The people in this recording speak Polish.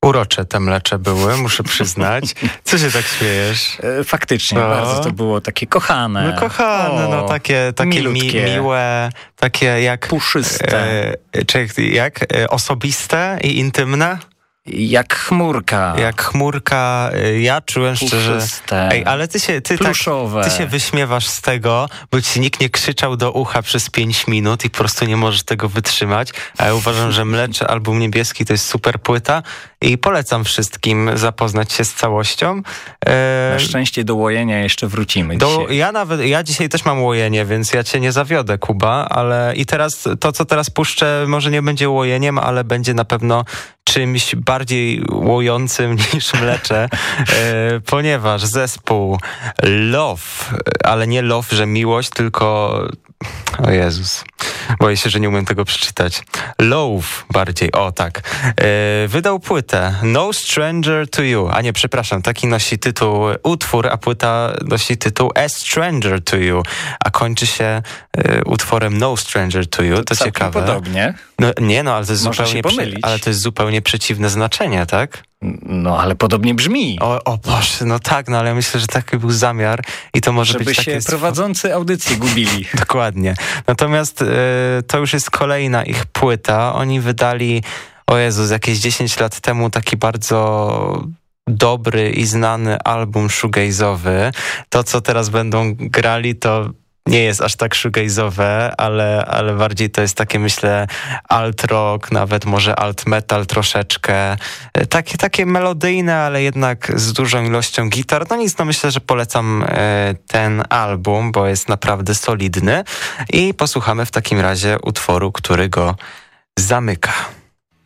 Urocze te mlecze były, muszę przyznać. Co się tak śmiejesz? Faktycznie, bardzo to było takie kochane. No kochane, takie miłe, takie jak... Puszyste. Jak osobiste i intymne? Jak chmurka. Jak chmurka. Ja czułem szczerze... Puszyste. Ej, ale ty się wyśmiewasz z tego, bo ci nikt nie krzyczał do ucha przez 5 minut i po prostu nie możesz tego wytrzymać. A ja uważam, że Mlecze Album Niebieski to jest super płyta i polecam wszystkim zapoznać się z całością. Na szczęście do łojenia jeszcze wrócimy dzisiaj. Ja dzisiaj też mam łojenie, więc ja cię nie zawiodę, Kuba, ale i teraz to, co teraz puszczę, może nie będzie łojeniem, ale będzie na pewno czymś bardziej łojącym niż Mlecze, ponieważ zespół Love, ale nie Love, że miłość, tylko... O Jezus, boję się, że nie umiem tego przeczytać. Love bardziej, o tak. Wydał płytę No Stranger to You, a nie, przepraszam, taki nosi tytuł utwór, a płyta nosi tytuł A Stranger to You, a kończy się utworem No Stranger to You, to ciekawe. Podobnie. Ale to jest zupełnie przeciwne znaczenie, tak? No, ale podobnie brzmi. O Boże, no tak, ale ja myślę, że taki był zamiar i to może być takie... Żeby się prowadzący audycję gubili. Dokładnie. Natomiast to już jest kolejna ich płyta. Oni wydali, o Jezus, jakieś 10 lat temu taki bardzo dobry i znany album shoegaze'owy. To, co teraz będą grali, to nie jest aż tak shoegaze'owe, ale bardziej to jest takie, myślę, alt rock, nawet może alt metal troszeczkę. Takie melodyjne, ale jednak z dużą ilością gitar. No nic, myślę, że polecam ten album, bo jest naprawdę solidny i posłuchamy w takim razie utworu, który go zamyka.